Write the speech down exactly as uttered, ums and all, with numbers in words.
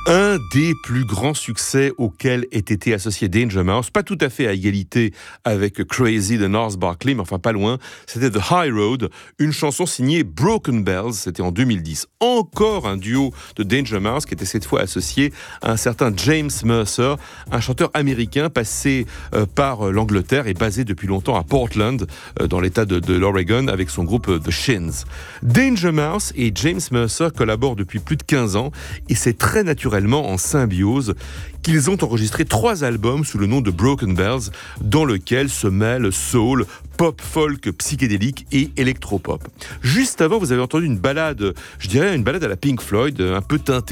Un des plus grands succès auxquels ait été associé Danger Mouse, pas tout à fait à égalité avec Crazy de Gnarls Barkley, mais enfin pas loin, c'était The High Road, une chanson signée Broken Bells, c'était en deux mille dix. Encore un duo de Danger Mouse qui était cette fois associé à un certain James Mercer, un chanteur américain passé euh, par l'Angleterre et basé depuis longtemps à Portland, euh, dans l'état de, de l'Oregon, avec son groupe euh, The Shins. Danger Mouse et James Mercer collaborent depuis plus de quinze ans et c'est très naturellement en symbiose qu'ils ont enregistré trois albums sous le nom de Broken Bells, dans lequel se mêlent soul, pop, folk, psychédélique et électropop. Juste avant, vous avez entendu une balade, je dirais une balade à la Pink Floyd, un peu teintée